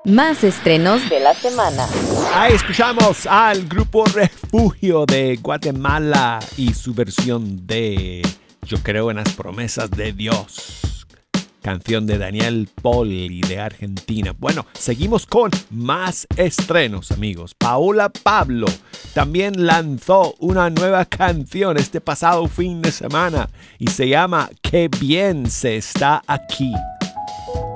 Más estrenos de la semana. Ahí escuchamos al grupo Refugio de Guatemala y su versión de Yo creo en las promesas de Dios. Canción de Daniel Poli de Argentina. Bueno, seguimos con más estrenos, amigos. Paola Pablo también lanzó una nueva canción este pasado fin de semana y se llama Qué bien se está aquí.